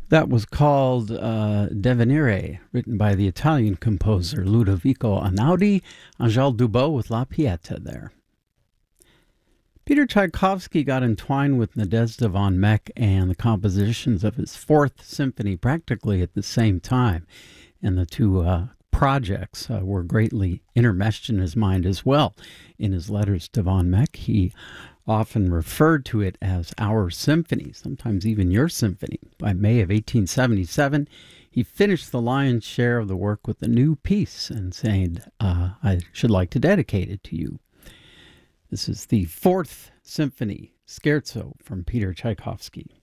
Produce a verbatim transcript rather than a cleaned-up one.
That was called uh, Devenire, written by the Italian composer Ludovico Einaudi, Angèle Dubot with La Pieta there. Peter Tchaikovsky got entwined with Nadezhda von Meck and the compositions of his Fourth Symphony practically at the same time, and the two uh, projects uh, were greatly intermeshed in his mind as well. In his letters to von Meck, he often referred to it as our symphony, sometimes even your symphony. By May of eighteen seventy-seven, he finished the lion's share of the work with a new piece and saying, uh, I should like to dedicate it to you. This is the Fourth Symphony, Scherzo from Peter Tchaikovsky.